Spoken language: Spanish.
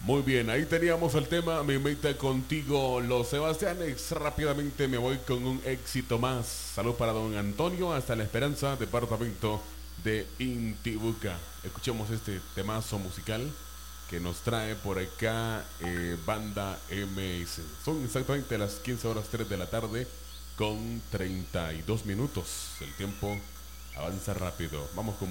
Muy bien, ahí teníamos el tema Me Meta Contigo, los Sebastianes. Rápidamente me voy con un éxito más. Salud para don Antonio, hasta La Esperanza, departamento de Intibuca. Escuchemos este temazo musical que nos trae por acá Banda MS. Son exactamente las 15 horas 3 de la tarde con 32 minutos. El tiempo avanza rápido. Vamos con